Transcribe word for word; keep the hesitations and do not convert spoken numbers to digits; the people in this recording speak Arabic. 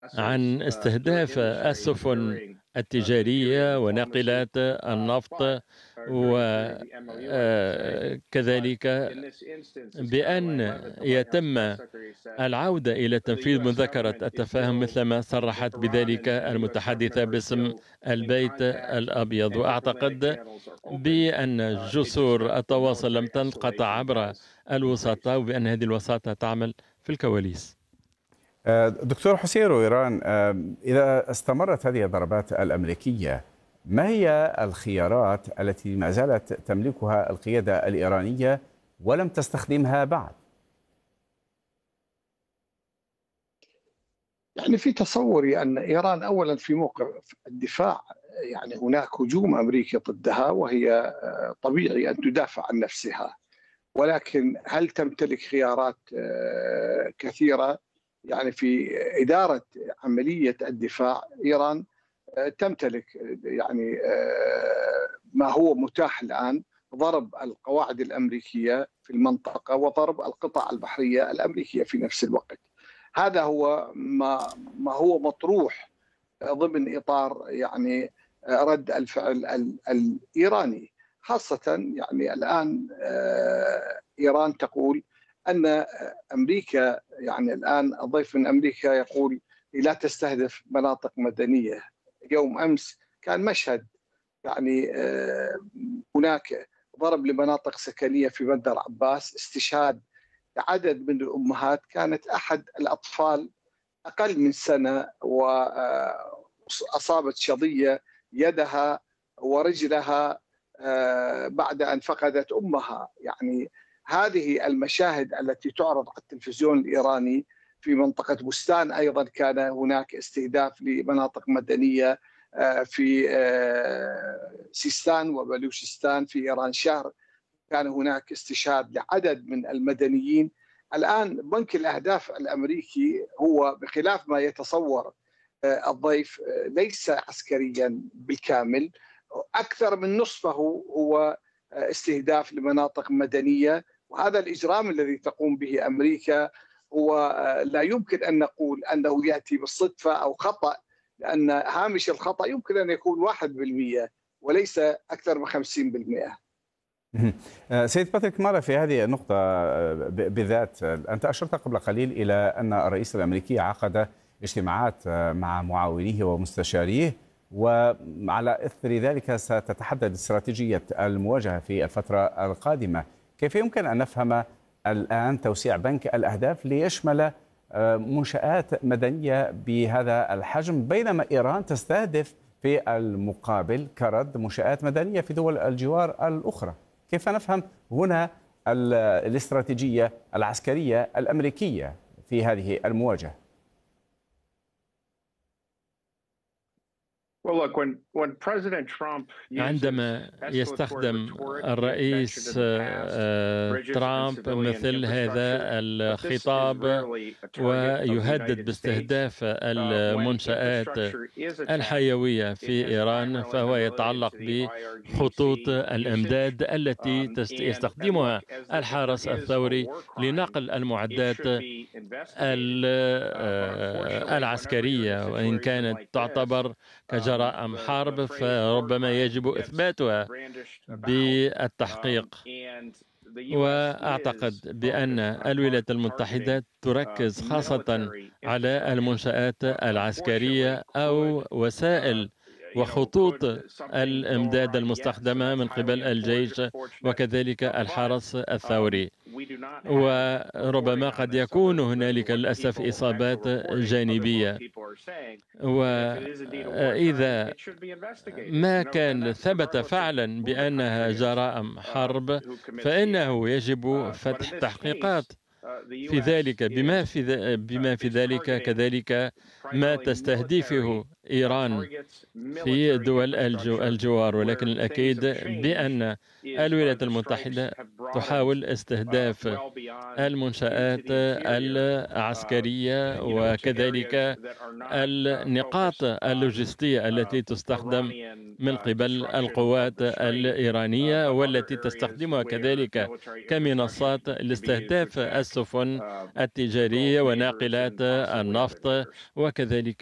عن استهداف السفن التجارية وناقلات النفط، وكذلك بأن يتم العودة إلى تنفيذ مذكرة التفاهم مثلما صرحت بذلك المتحدثة باسم البيت الأبيض. وأعتقد بأن جسور التواصل لم تنقطع عبر الوساطة، وبأن هذه الوساطة تعمل في الكواليس. دكتور حسين رويران، إذا استمرت هذه الضربات الأمريكية، ما هي الخيارات التي ما زالت تملكها القيادة الإيرانية ولم تستخدمها بعد؟ يعني في تصوري أن إيران أولا في موقف الدفاع، يعني هناك هجوم أمريكي ضدها وهي طبيعي أن تدافع عن نفسها، ولكن هل تمتلك خيارات كثيرة يعني في إدارة عملية الدفاع؟ إيران تمتلك يعني ما هو متاح الآن، ضرب القواعد الأمريكية في المنطقة وضرب القطع البحرية الأمريكية في نفس الوقت. هذا هو ما ما هو مطروح ضمن إطار يعني رد الفعل الإيراني، خاصة يعني الآن إيران تقول أن أمريكا، يعني الآن الضيف من أمريكا يقول لا تستهدف مناطق مدنية. يوم أمس كان مشهد يعني هناك ضرب لمناطق سكنية في بندر عباس، استشهاد عدد من الأمهات، كانت أحد الأطفال أقل من سنة وأصابت شظية يدها ورجلها بعد أن فقدت أمها. يعني هذه المشاهد التي تعرض على التلفزيون الإيراني. في منطقة بستان أيضا كان هناك استهداف لمناطق مدنية، في سيستان وبلوشستان في إيران شهر كان هناك استشهاد لعدد من المدنيين. الآن بنك الأهداف الأمريكي هو بخلاف ما يتصور الضيف ليس عسكريا بالكامل، أكثر من نصفه هو استهداف لمناطق مدنية. وهذا الإجرام الذي تقوم به أمريكا هو لا يمكن أن نقول أنه يأتي بالصدفة أو خطأ، لأن هامش الخطأ يمكن أن يكون واحد بالمئة وليس أكثر من خمسين بالمئة. سيد باتريك مارا، في هذه النقطة بالذات أنت أشرت قبل قليل إلى أن الرئيس الأمريكي عقد اجتماعات مع معاونيه ومستشاريه، وعلى إثر ذلك ستتحدد استراتيجية المواجهة في الفترة القادمة. كيف يمكن أن نفهم الآن توسيع بنك الأهداف ليشمل منشآت مدنية بهذا الحجم، بينما إيران تستهدف في المقابل كرد منشآت مدنية في دول الجوار الأخرى؟ كيف نفهم هنا الاستراتيجية العسكرية الأمريكية في هذه المواجهة؟ عندما يستخدم الرئيس ترامب مثل هذا الخطاب ويهدد باستهداف المنشآت الحيوية في إيران، فهو يتعلق بخطوط الإمداد التي يستخدمها الحرس الثوري لنقل المعدات العسكرية، وإن كانت تعتبر كجرائم حرب فربما يجب إثباتها بالتحقيق. وأعتقد بأن الولايات المتحدة تركز خاصة على المنشآت العسكرية أو وسائل وخطوط الإمداد المستخدمة من قبل الجيش وكذلك الحرس الثوري. وربما قد يكون هنالك للأسف إصابات جانبية، وإذا ما كان ثبت فعلا بأنها جرائم حرب فإنه يجب فتح تحقيقات في ذلك، بما في بما في ذلك كذلك ما تستهدفه إيران في دول الجو الجوار، ولكن الأكيد بأن الولايات المتحدة تحاول استهداف المنشآت العسكرية وكذلك النقاط اللوجستية التي تستخدم من قبل القوات الإيرانية، والتي تستخدمها كذلك كمنصات لاستهداف السفن التجارية وناقلات النفط وكذلك